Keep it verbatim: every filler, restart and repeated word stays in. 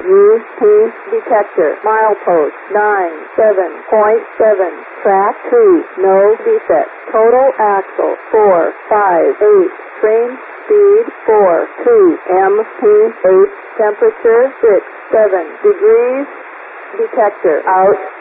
U P detector. Milepost nine seven point seven. Track two. No defect. Total axle four five eight. Train speed four two. M P eight. Temperature six seven degrees. Detector out.